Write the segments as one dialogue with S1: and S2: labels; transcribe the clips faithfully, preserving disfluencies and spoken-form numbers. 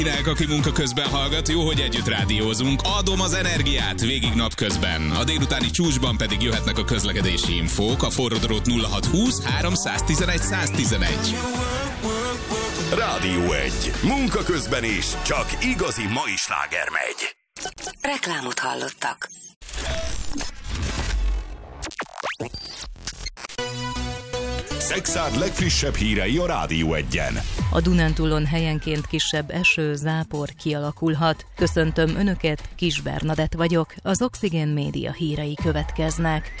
S1: Kinek, aki munka közben hallgat, jó, hogy együtt rádiózunk. Adom az energiát végig napközben. A délutáni csúcsban pedig jöhetnek a közlekedési infók. A forródrót nulla hat húsz háromszáztizenegy száztizenegy.
S2: Rádió egy. Munka közben is. Csak igazi mai sláger megy.
S3: Reklámot hallottak.
S2: Szexárd legfrissebb hírei a Rádió egyen.
S4: A Dunántúlon helyenként kisebb eső, zápor kialakulhat. Köszöntöm Önöket, Kis Bernadett vagyok, az Oxigén Média hírei következnek.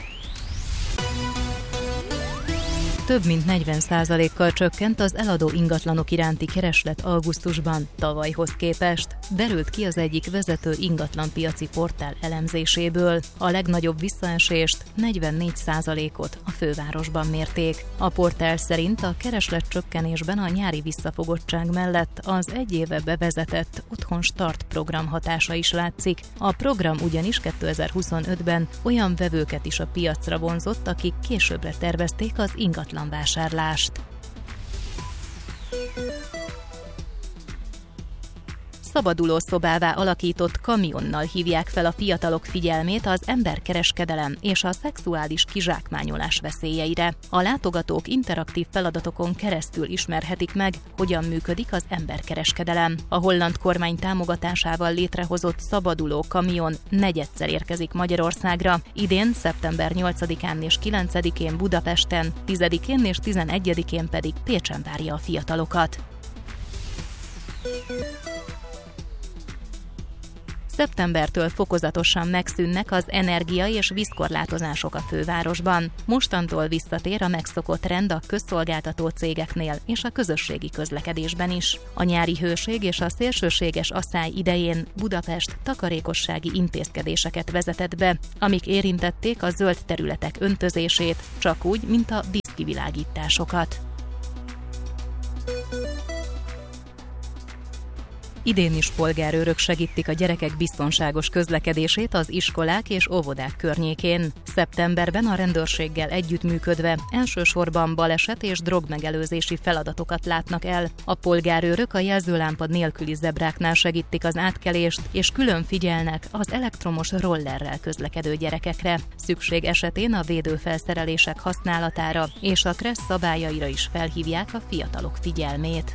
S4: Több mint negyven százalékkal csökkent az eladó ingatlanok iránti kereslet augusztusban tavalyhoz képest, derült ki az egyik vezető ingatlanpiaci portál elemzéséből. A legnagyobb visszaesést, negyvennégy százalékot a fővárosban mérték. A portál szerint a kereslet csökkenésben a nyári visszafogottság mellett az egy éve bevezetett Otthon Start program hatása is látszik. A program ugyanis kétezer-huszonötben olyan vevőket is a piacra vonzott, akik későbbre tervezték az ingatlan vásárlást. Szabadulószobává alakított kamionnal hívják fel a fiatalok figyelmét az emberkereskedelem és a szexuális kizsákmányolás veszélyeire. A látogatók interaktív feladatokon keresztül ismerhetik meg, hogyan működik az emberkereskedelem. A holland kormány támogatásával létrehozott szabaduló kamion negyedszer érkezik Magyarországra. Idén szeptember nyolcadikán és kilencedikén Budapesten, tizedikén és tizenegyedikén pedig Pécsen várja a fiatalokat. Szeptembertől fokozatosan megszűnnek az energia- és vízkorlátozások a fővárosban. Mostantól visszatér a megszokott rend a közszolgáltató cégeknél és a közösségi közlekedésben is. A nyári hőség és a szélsőséges asszály idején Budapest takarékossági intézkedéseket vezetett be, amik érintették a zöld területek öntözését, csak úgy, mint a díszkivilágításokat. Idén is polgárőrök segítik a gyerekek biztonságos közlekedését az iskolák és óvodák környékén. Szeptemberben a rendőrséggel együttműködve elsősorban baleset és drogmegelőzési feladatokat látnak el. A polgárőrök a jelzőlámpa nélküli zebráknál segítik az átkelést, és külön figyelnek az elektromos rollerrel közlekedő gyerekekre. Szükség esetén a védőfelszerelések használatára és a kressz szabályaira is felhívják a fiatalok figyelmét.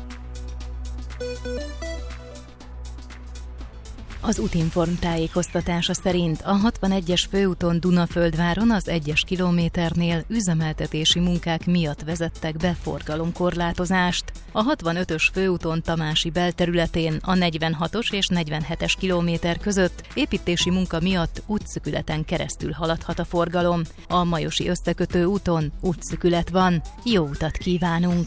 S4: Az Útinform tájékoztatása szerint a hatvanegyes főúton Dunaföldváron az egyes kilométernél üzemeltetési munkák miatt vezettek be forgalomkorlátozást. A hatvanötös főúton Tamási belterületén a negyvenhatos és negyvenhetes kilométer között építési munka miatt útszükületen keresztül haladhat a forgalom. A Majosi összekötő úton útszükület van. Jó utat kívánunk!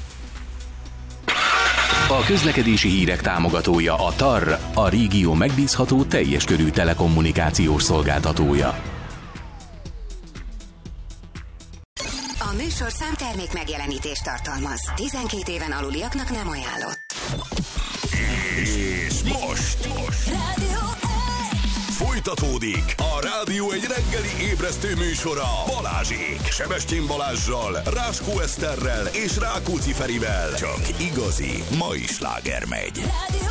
S5: A közlekedési hírek támogatója a té á er, a régió megbízható teljes körű telekommunikációs szolgáltatója.
S3: A műsorszám termék megjelenítést tartalmaz. tizenkét éven aluliaknak nem ajánlott.
S2: És most, most.
S3: Rádió
S2: Folytatódik a Rádió egy reggeli ébresztő műsora Balázsék, Sebestyén Balázssal, Ráskó Eszterrel és Rákóczi Ferivel. Csak igazi mai sláger megy.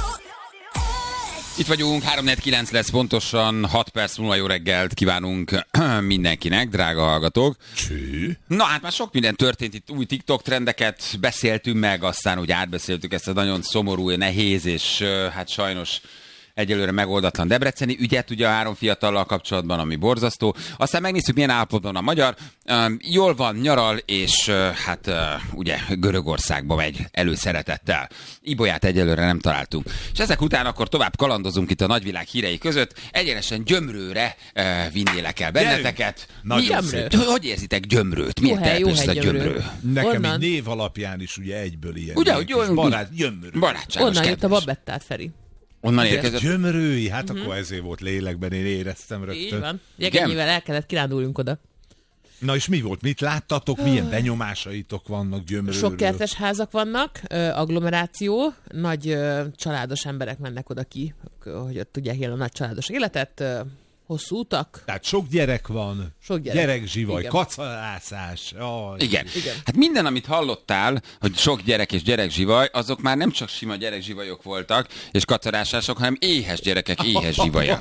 S6: Itt vagyunk, három negyvenkilenc lesz pontosan, hat perc múlva jó reggelt kívánunk mindenkinek, drága hallgatók.
S2: Cső?
S6: Na hát már sok minden történt, itt új TikTok trendeket beszéltünk meg, aztán úgy átbeszéltük ezt a nagyon szomorú, nehéz és hát sajnos egyelőre megoldatlan debreceni ügyet, ugye a három fiatallal kapcsolatban, ami borzasztó. Aztán megnézzük, milyen állapotban a magyar. Um, jól van, nyaral, és uh, hát uh, ugye Görögországba megy előszeretettel. Ibolyát egyelőre nem találtunk. És ezek után akkor tovább kalandozunk itt a nagyvilág hírei között. Egyenesen Gyömrőre uh, vinnélek el benneteket. Mi, hogy érzitek Gyömrőt? Miért tehetős a Gyömrő?
S7: Nekem egy név alapján is ugye egyből ilyen.
S6: Ugye, hogy jól,
S7: barát, Gyömrő.
S6: Barátságos,
S8: onnan jött a Babettát, Feri.
S6: Onnan érkezett.
S7: Gyömrői, hát uh-huh. Akkor ezért volt lélekben, én éreztem rögtön.
S8: Így van. Jegennyivel el kellett kirándulnunk oda.
S7: Na és mi volt? Mit láttatok? Milyen benyomásaitok vannak Gyömrőről?
S8: Sok kertes házak vannak, agglomeráció, nagy családos emberek mennek oda ki, hogy ott tudják élni a nagy családos életet. Hosszú utak?
S7: Tehát sok gyerek van,
S8: Sok gyerek.
S7: gyerekzsivaj,
S8: Igen.
S7: kacarászás. Oh,
S6: Igen.
S8: Igen.
S6: Hát minden, amit hallottál, hogy sok gyerek és gyerekzsivaj, azok már nem csak sima gyerekzsivajok voltak, és kacarásások, hanem éhes gyerekek éhes zsivaja.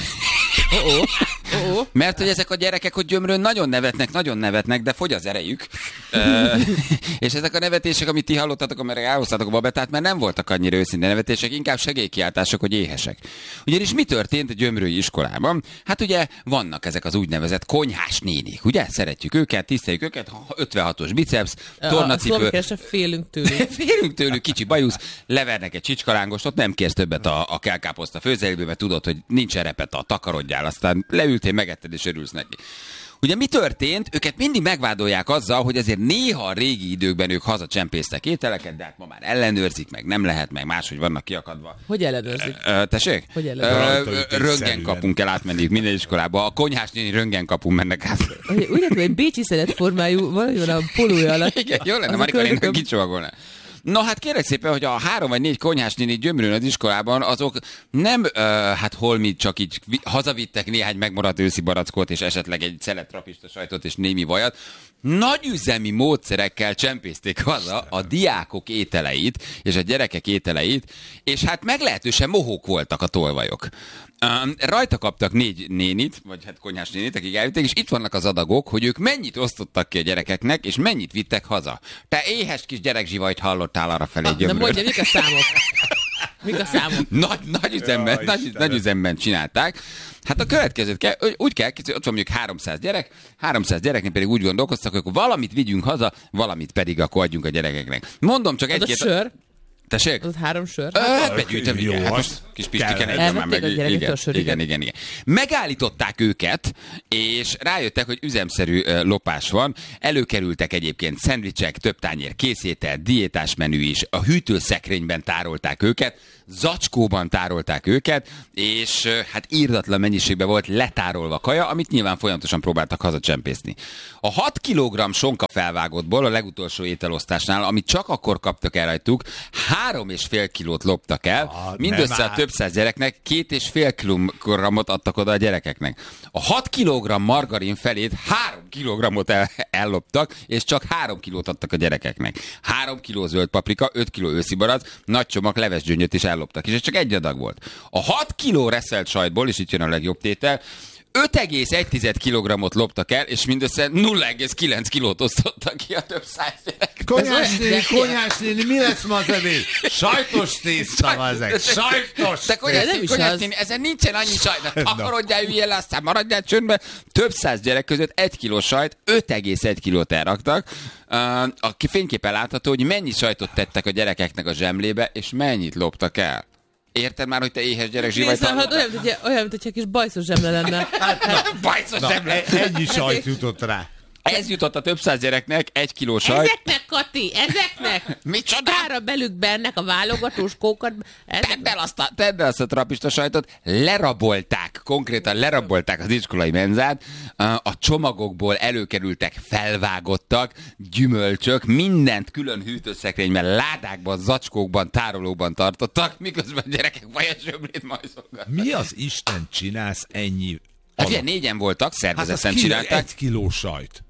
S8: Oh-oh. Oh-oh.
S6: Mert hogy ezek a gyerekek, hogy gyömrön nagyon nevetnek, nagyon nevetnek, de fogy az erejük. Ö, és ezek a nevetések, amit ti hallottatok, amire elhoztatok a babetát, mert nem voltak annyira őszinte nevetések, inkább segélykiáltások, hogy éhesek. Ugyanis mi történt a gyömrői iskolában? Hát ugye vannak ezek az úgynevezett konyhás nénik, ugye? Szeretjük őket, tiszteljük őket, ötvenhatos biceps, tornacipő.
S8: A félünk tőlük.
S6: Félünk tőlük, kicsi bajusz, levernek egy csicskalángos, ott nem kérsz többet a, a kelkáposzta főzeléből, mert tudod, hogy nincs repet, a takarodjál, aztán leültél, megetted és örülsz neki. Ugye mi történt? Őket mindig megvádolják azzal, hogy azért néha a régi időkben ők hazacsempésztek ételeket, de hát ma már ellenőrzik, meg nem lehet, meg máshogy vannak kiakadva.
S8: Hogy ellenőrzik?
S6: Ö, tessék?
S8: Hogy ellenőrzik?
S6: Röntgenkapun kell átmenni minden iskolába. A konyhás néni röntgenkapun mennek át.
S8: Úgy látom, hogy bécsi szeletformájú valami a polója alatt.
S6: Igen, jó lenne,
S8: Az a
S6: Marika néni
S8: köldököm.
S6: kicsomagolná. No, hát kérlek szépen, hogy a három vagy négy konyhás néni gyömrőn az iskolában, azok nem, uh, hát holmit csak így vi- hazavittek néhány megmaradt őszi barackot, és esetleg egy szelet trapista sajtot és némi vajat. Nagyüzemi módszerekkel csempészték haza a diákok ételeit, és a gyerekek ételeit, és hát meglehetősen mohók voltak a tolvajok. Um, rajta kaptak négy nénit, vagy hát konyhás nénit, akik elvitték, és itt vannak az adagok, hogy ők mennyit osztottak ki a gyerekeknek, és mennyit vittek haza. Te éhes kis gyerekzsivajt hallottál arra felé
S8: Ah, de
S6: gyömrőn.
S8: mondja, mik a számok? Mik a számok?
S6: Nagy, nagy, üzemben,
S7: Jaj,
S6: nagy,
S7: Istenem.
S6: nagy üzemben csinálták. Hát a következőt kell, úgy kell, ott van mondjuk háromszáz gyerek, háromszáz gyereknek pedig úgy gondolkoztak, hogy akkor valamit vigyünk haza, valamit pedig akkor adjunk a gyerekeknek. Mondom csak
S8: Az a
S6: egy-két...
S8: sör?
S6: Tessék?
S8: Az három sör?
S6: Hát begyűjtöm,
S7: jó,
S6: igen. Hát
S7: az
S6: most kis pistiken
S7: kell.
S6: egyben már
S8: Elvették
S6: meg.
S8: a gyerekektől
S6: Igen,
S8: a sör,
S6: igen,
S8: igen.
S6: igen, igen. Megállították őket, és rájöttek, hogy üzemszerű ö, lopás van. Előkerültek egyébként szendvicsek, több tányér készétel, diétás menü is. A hűtőszekrényben tárolták őket, zacskóban tárolták őket, és ö, hát írdatlan mennyiségben volt letárolva kaja, amit nyilván folyamatosan próbáltak hazacsempészni. A hat kilogramm sonka felvágottból a legutolsó ételosztásnál, amit csak akkor kaptak el rajtuk, három és fél kilót loptak el,
S7: Ah,
S6: mindössze
S7: nem
S6: a több száz gyereknek két és fél kilogrammot adtak oda a gyerekeknek. A hat kilogramm margarin felét három kilogrammot el, elloptak, és csak három kilót adtak a gyerekeknek. három kiló zöld paprika, öt kiló őszi barack, nagy csomag levesgyöngyöt is elloptak, és ez csak egy adag volt. A hat kiló reszelt sajtból, és itt jön a legjobb tétel, öt egész egy kilogrammot loptak el, és mindössze nulla egész kilenc kilót osztottak ki a több száz gyerek.
S7: Konyhás
S8: Ez
S7: néni,
S8: olyan-
S7: konyhás néni, mi lesz ma az ebéd? Sajtos tészta van ezek, sajtos
S6: Te konyhás,
S8: nem is
S6: konyhás
S8: az.
S6: néni, ezen nincsen annyi sajt, de takarodjál, üljél le, aztán maradjál csöndbe. Több száz gyerek között egy kiló sajt, öt egész egy kilót elraktak. Uh, a fényképen látható, hogy mennyi sajtot tettek a gyerekeknek a zsemlébe, és mennyit loptak el. Érted már, hogy te éhes gyerek zsivajt
S8: Nézd, hát
S6: hallottál?
S8: olyan, mint hogyha- olyan, mint hogyha kis bajszos zsemle lenne.
S6: Bajszos
S7: Na,
S6: zsemle.
S7: e- ennyi sajt jutott rá.
S6: Ez jutott a több száz gyereknek, egy kiló sajt.
S8: Ezeknek, Kati, ezeknek!
S6: Micsoda?
S8: Tára belük bennek a válogatós kókat.
S6: Tedd el, azt a, tedd el azt a trapista sajtot, lerabolták, konkrétan lerabolták az iskolai menzát, a csomagokból előkerültek felvágottak, gyümölcsök, mindent külön hűtőszekrényben, ládákban, zacskókban, tárolóban tartottak, miközben a gyerekek vajas zsömlét majszolgattak.
S7: Mi az Isten csinálsz ennyi?
S6: Hát ugye négyen voltak,
S7: Hát az
S6: szervezetten
S7: kiló,
S6: csinálták.
S7: egy kiló sajt.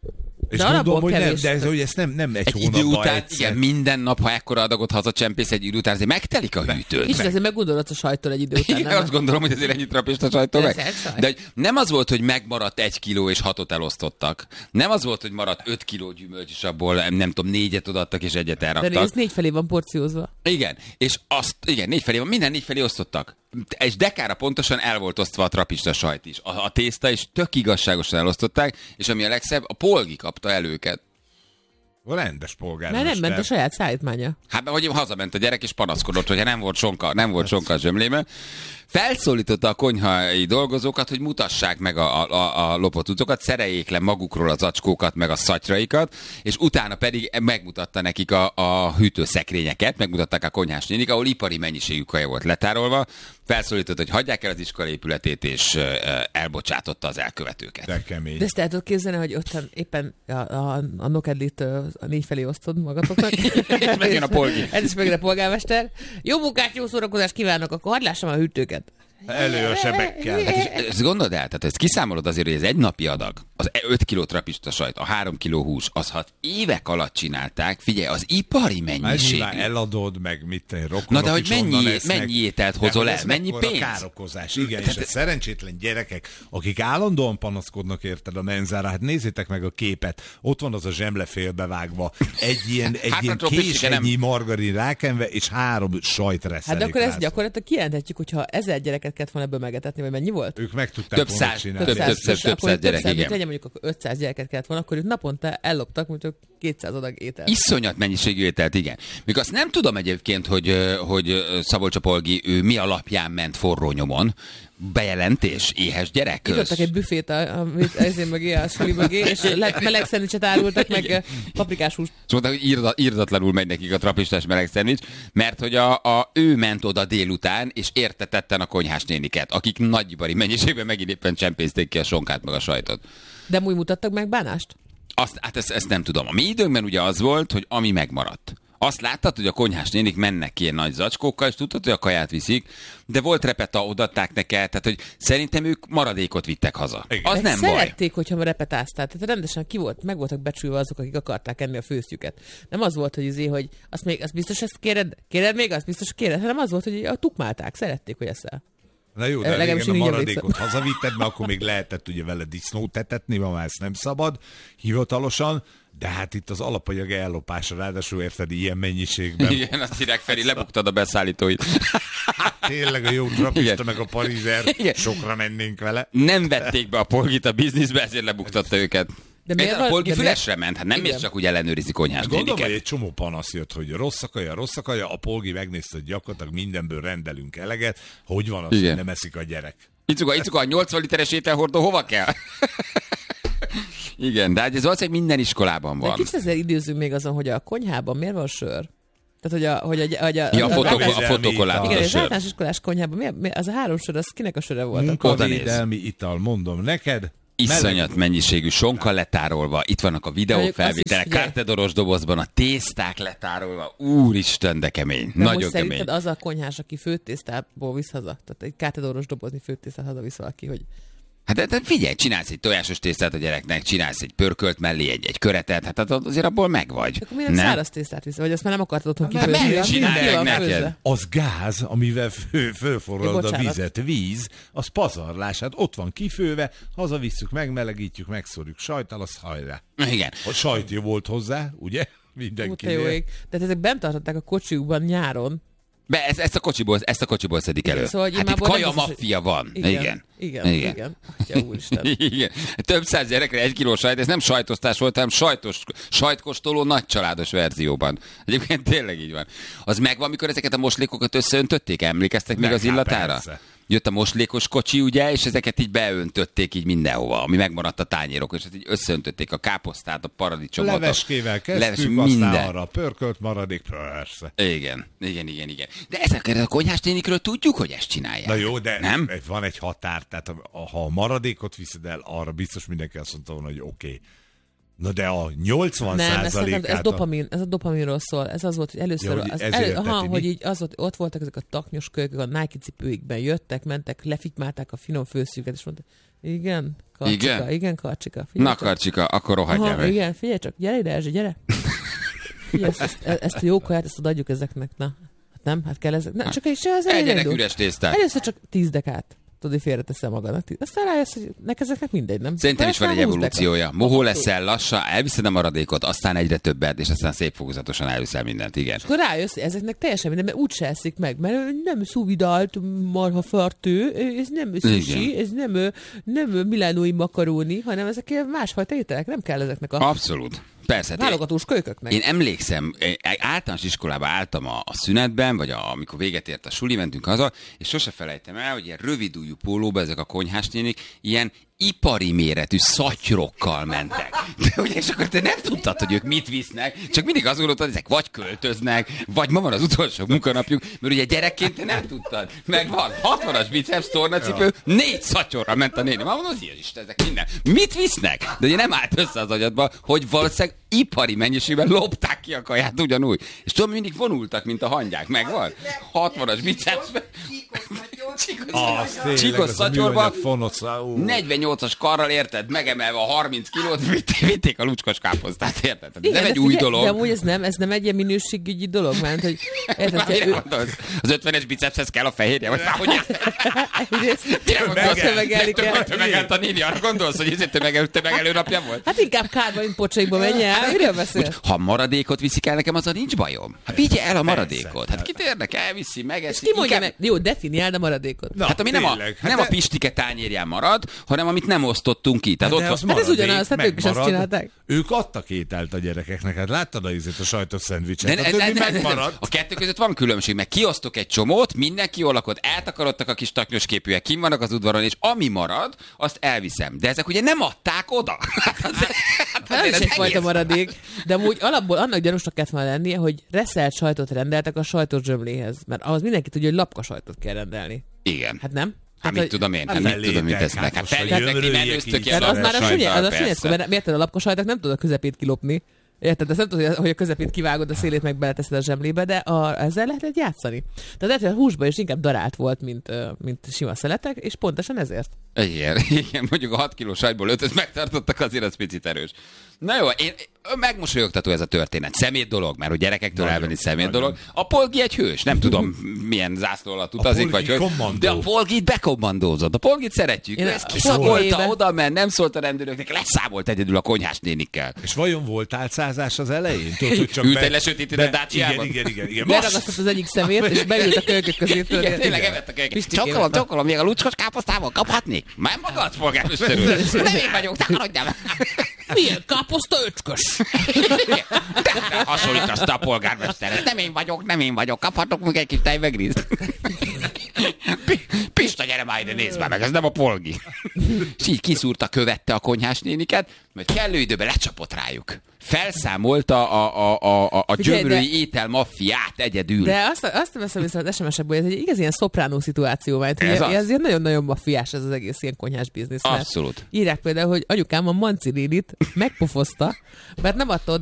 S7: És
S8: De
S7: gondolom,
S8: alapból
S7: hogy nem,
S8: kevés.
S7: de ez, hogy ezt nem, nem egy,
S6: Egy idő
S7: hónapban
S6: után,
S7: egyszer.
S6: igen, minden nap, ha ekkora adagot hazacsempész egy idő után, azért megtelik a hűtőd.
S8: Kicsit azért meggondolodsz a sajtól egy idő után.
S6: Igen,
S8: nem?
S6: azt gondolom, hogy azért ennyit trapista sajtól meg.
S8: Ez egy sajt.
S6: De hogy nem az volt, hogy megmaradt egy kiló és hatot elosztottak. Nem az volt, hogy maradt öt kiló gyümölcs, és abból nem tudom, négyet odaadtak és egyet
S8: De
S6: elraktak.
S8: nézd, négy felé van porciózva.
S6: Igen, és azt, igen, négy felé van, minden négy felé osztottak. És dekára pontosan el volt osztva a trapista sajt is. A, a tészta is tök igazságosan elosztották, és ami a legszebb, a polgi kapta el őket.
S7: Rendes polgármester.
S8: Mert nem ment a saját szállítmánya.
S6: Hát, vagy hazament a gyerek, és panaszkodott, hogy nem volt sonka, nem volt sonka a zsömlében. Felszólította a konyhai dolgozókat, hogy mutassák meg a, a, a lopott cuccokat, szereljék le magukról az zacskókat, meg a szatyraikat, és utána pedig megmutatta nekik a, a hűtőszekrényeket, megmutatták a konyhás nénik, ahol ipari mennyiségű kaja volt letárolva. Felszólította, hogy hagyják el az iskola épületét, és uh, elbocsátotta az elkövetőket.
S7: De kemény.
S8: De ezt el tudod képzelni, hogy ottan éppen a, a, a nokedlit a négy felé osztod magatoknak.
S6: És megjön a polgi.
S8: Ez is megjön a polgármester. Jó munkát, jó szórakozást kívánok, akkor hadd lássam a hűtőket.
S7: Elő a sebekkel.
S6: Hát, ezt gondold el, tehát ezt kiszámolod azért, hogy ez egy napi adag, az öt kiló trapista sajt, a három kiló hús, az hat évek alatt csinálták, figyelj, az ipari mennyiség.
S7: Már eladod, meg mit te rokonok.
S6: Na de hogy mennyi, mennyi ételt hozol el, mennyi pénz?
S7: Károkozás, igen, és a szerencsétlen gyerekek, akik állandóan panaszkodnak érted a menzára, hát nézzétek meg a képet, ott van az a zsemle félbevágva, egy ilyen, egy
S6: hát
S7: ilyen késennyi margarin rákenve, és három sajt reszelik.
S8: Hát de akkor ezt gyakorlatilag kijelenthetjük, hogyha ezer gyereket kellett volna ebből megetetni, vagy mennyi volt?
S7: Ők meg tudták
S6: több
S7: volna
S6: száz,
S7: csinálni.
S6: több, több, több, több száz gyerek, igen.
S8: Legyen mondjuk akkor ötszáz gyereket kellett volna, akkor ők naponta elloptak, mondjuk kétszáz adag ételt.
S6: Iszonyat mennyiségű ételt, igen. Még azt nem tudom egyébként, hogy, hogy Szabolcs Polgi ő mi alapján ment forró nyomon. Bejelentés, éhes gyerek.
S8: Nyitottak egy büfét, amit ezért mögé, a suli mögé, és meleg szendvicset árultak, meg paprikás húst.
S6: És mondták, hogy írda, írdatlanul megy nekik a trapistás meleg szendvics, mert hogy a, a, ő ment oda délután, és értetetten a konyhás néniket, akik nagyibari mennyiségben megint éppen csempészték ki a sonkát meg a sajtot.
S8: De úgy mutattak meg bánást?
S6: Azt, hát ezt, ezt nem tudom. A mi időnkben ugye az volt, hogy ami megmaradt. Azt láttad, hogy a konyhás nénik mennek ilyen nagy zacskókkal, és tudtad, hogy a kaját viszik, de volt repeta, odaadták neked, tehát hogy szerintem ők maradékot vittek haza. Igen. Az nem baj.
S8: Szerették, hogyha repetáztál, tehát rendesen ki volt, meg voltak becsülve azok, akik akarták enni a főztjüket. Nem az volt, hogy azért, hogy azt még, azt biztos ezt kéred, kéred még, azt biztos kéred, hanem az volt, hogy a tukmálták, szerették, hogy eszel.
S7: Na jó, de régen a maradékot hazavitted, mert akkor még lehetett ugye vele disznót etetni, ma már ezt nem szabad hivatalosan, de hát itt az alapanyag ellopása, ráadásul érted ilyen mennyiségben.
S6: Igen, azt hírják, Feri, lebuktad a beszállítóit.
S7: Tényleg a jó trapista meg a parizer, sokra mennénk vele.
S6: Nem vették be a Polgit a bizniszbe, ezért lebuktatta őket. De miért a Polgi fülesre ment? Hát nem mész csak úgy ellenőrizi konyhás néniket.
S7: Gondolom, hogy egy csomó panasz jött, hogy rossz a kaja, rossz a kaja, a Polgi megnézte, hogy gyakorlatilag mindenből rendelünk eleget. Hogy van az, hogy nem eszik a gyerek?
S6: Icuka, Icuka, a nyolcvan literes ételhordó hova kell? Igen, de hát ez valószínűleg minden iskolában van.
S8: De kicsit ezzel időzünk még azon, hogy a konyhában miért van sör? Tehát, hogy a... Hogy a, hogy a,
S6: ja, a, fotokol, a fotokolába.
S8: Igen, és általános iskolás konyhában, mi, mi, az a három sör, az kinek a söre volt?
S7: Munkavédelmi ital, mondom neked.
S6: Iszonyat mennyiségű sonka letárolva, itt vannak a videófelvételek, kártedoros dobozban a tészták letárolva, úristen, de kemény, de nagyon kemény.
S8: Szerinted az a konyhás, aki főtésztából visz haza, tehát egy kártedoros dobozni főtésztát haza visz valaki, hogy...
S6: Hát de, de figyelj, csinálsz egy tojásos tésztát a gyereknek, csinálsz egy pörkölt mellé, egy, egy köretet, hát azért abból megvagy.
S8: Akkor miért nem száraz tésztát visz, vagy azt már nem akartad otthon kifőzni?
S6: Csinálják neked.
S7: Az gáz, amivel fő, fölforralod a vizet, víz, az pazarlás, hát ott van kifőve, hazavisszük, megmelegítjük, megszórjuk sajttal, az hajrá.
S6: Igen.
S7: A sajt jó volt hozzá, ugye? Mindenkinél.
S8: Tehát ezek bent tartották a kocsiukban nyáron.
S6: Be, ezt, ezt a kocsiból, ezt a kocsiból szedik elő.
S8: Szóval,
S6: hát itt kaja maffia van.
S8: Igen,
S6: igen.
S8: Igen, igen. igen. Atya úristen.
S6: Igen. Több száz gyerekre egy kiló sajt, ez nem sajtosztás volt, hanem sajtos, sajtkóstoló nagy családos verzióban. Egyébként tényleg így van. Az megvan, amikor ezeket a moslékokat összeöntötték? Emlékeztek még az illatára? Persze. Jött a moslékos kocsi, ugye, és ezeket így beöntötték így mindenhova, ami megmaradt a tányérok, és így összeöntötték a káposztát, a paradicsomot.
S7: Leveskével kezdtük, leves, aztán arra pörkölt maradék, persze.
S6: Igen, igen, igen, igen. De ezekről a konyhás nénikről tudjuk, hogy ezt csinálják.
S7: Na jó, de
S6: nem?
S7: Van egy határ, tehát ha a maradékot viszed el, arra biztos mindenki azt mondta volna, hogy oké. Okay. Na de a nyolcvan százalékát...
S8: Nem, ez, ez, dopamin, ez a dopaminról szól. Ez az volt, hogy először... Ja, hogy, az elő, aha, hogy így az volt, ott voltak ezek a taknyos kölykök, a Nike cipőikben jöttek, mentek, lefitmálták a finom főszűket, és mondták, igen, Karcsika, igen, igen Karcsika.
S6: Na csak. Karcsika, akkor rohadjál meg.
S8: Igen, figyelj csak, gyere ide, Erzsi, gyere. Figyelj, ezt, ezt, ezt a jó kaját, ezt adjuk ezeknek, na. Hát nem, hát kell ezek. Na, csak is az
S6: egyenek üres tésztát.
S8: Először csak tíz dekát. Tudod, hogy félreteszem magadnak. Aztán rájössz, hogy neked ezeknek mindegy, nem?
S6: Szerintem is van egy evolúciója. Mohó leszel, lassan, elviszed a maradékot, aztán egyre többet, és aztán szép fokozatosan elviszel mindent, igen. És
S8: akkor rájössz, hogy ezeknek teljesen minden, mert úgyse eszik meg, mert nem szuvidált marhafartő, ez nem sushi, ez nem, nem milánói makaróni, hanem ezek másfajta ételek, nem kell ezeknek a...
S6: Abszolút. Persze.
S8: Válogatós kölyköknek.
S6: Én emlékszem, általános iskolába álltam a, a szünetben, vagy a, amikor véget ért a suli, mentünk haza, és sose felejtem el, hogy ilyen rövidújú pólóba ezek a konyhás nénik ilyen ipari méretű szatyrokkal mentek. De ugye, és akkor te nem tudtad, hogy ők mit visznek, csak mindig azt gondoltad, hogy ezek vagy költöznek, vagy ma van az utolsó munkanapjuk, mert ugye gyerekként te nem tudtad. Meg van hatvanas biceps tornacipő, négy szatyorra ment a néni. Ma van az ilyen is, ezek minden. Mit visznek? De ugye nem állt össze az agyadba, hogy valószínűleg ipari mennyiségben lopták ki a kaját ugyanúgy. És tudom, mindig vonultak, mint a hangyák. Megvan? hatvanas biceps. Csíkos szatyorba, negyvennyolcas karral, érted, megemelve a harminc kilót, vitték, vitték a lucskos káposztát, érted?
S8: Igen,
S6: nem egy új
S8: figyel,
S6: dolog.
S8: De amúgy ez nem, ez nem egy ilyen minőségügyi dolog, mert hogy...
S6: Érted, te, ő... Az ötvenes bicepshez kell a fehérje, vagy már hogy
S8: tömegelni kell.
S6: Tömegelt a néni, arra gondolsz, hogy ezért tömegel, tömegelő napja volt?
S8: Hát inkább kárba, mint pocsaikba menj el, miről beszél?
S6: Ha maradékot viszik el nekem, azzal nincs bajom. Hát vigye el a maradékot. Hát kit érdekel, elviszi, megeszi.
S8: Ki mondja meg? Jó, definiáld a maradékot.
S6: Na, hát ami nem a, nem a pistike tányérján marad, hanem amit nem osztottunk ki. Tehát
S7: hát
S6: ott
S8: hát ez ugyanaz, hát ők is azt csinálták.
S7: Ők adtak ételt a gyerekeknek, hát láttad a ízét, a sajtos szendvicset.
S6: De, a többi megmaradt. A kettő között van különbség, meg kiosztok egy csomót, mindenki jól lakott, eltakarodtak a kis taknyos képűek, kim vannak az udvaron, és ami marad, azt elviszem. De ezek ugye nem adták oda. Hát az,
S8: hát az ez is egyfajta maradék. De amúgy alapból annak gyanúsnak kellett volna lennie, hogy reszelt sajtot rendeltek a sajtos zsömléhez. Mert ahhoz mindenki tudja, hogy lapka sajtot kell rendelni.
S6: Igen.
S8: Hát nem?
S6: Hát mit tudom én, hát mit tudom, mit tesznek. Hát felépnek, én előztök
S8: el az már a sünyet, az a sünyet, mert érted, a lapkasajtak nem tudod a közepét kilopni. Érted, ezt nem tudod, hogy a közepét kivágod, a szélét meg beleteszed a zsemlébe, de a, ezzel lehet játszani. Tehát lehet, hogy a húsban is inkább darált volt, mint, mint sima szeletek, és pontosan ezért.
S6: Igen, igen, mondjuk a hat kilós sajtból ötöt megtartottak, azért az picit erős. Na jó, én, megmosolyogtató ez a történet. Szemét dolog, mert hogy gyerekektől nagyon, elvenni szemét nagyon. dolog. A Polgi egy hős, nem tudom milyen zászló alatt utazik, vagy hogy. De a Polgit bekommandózott. A Polgit szeretjük. Én ezt kiszagolta, oda ment, nem szólt a rendőröknek, leszámolt egyedül a konyhás nénikkel.
S7: És vajon volt álcázás az elején? Tudod, hogy csak
S6: ült egy lesötétített Daciában.
S7: Igen, igen, igen.
S8: Leragasztott az egyik szemét, és beült a kölykök közé.
S6: Igen, tényleg evett a kölykök. Csokolom, csokolom, még a lucskos káposztával kaphatnék? Már magad, polgármester úr. Nem én vagyok, te haladjál meg.
S8: Milyen káposzta öcskös?
S6: De hasonlítasz a polgármesteret. Nem én vagyok, nem én vagyok. Kaphatok még egy kis tejmegrízt? Pista, gyere már ide, nézd már meg, ez nem a Polgi. És így kiszúrta, követte a konyhás néniket, majd kellő időben lecsapott rájuk. Felszámolta a, a, a, a gyömrői de... étel maffiát egyedül.
S8: De azt, azt veszem vissza az es em es-ekből, hogy igaz ilyen szopránó szituáció, mert ez, ez ilyen nagyon-nagyon maffiás ez az egész ilyen konyhás biznisz.
S6: Abszolút.
S8: Írják például, hogy anyukám a Manci nénit megpofozta, mert nem adta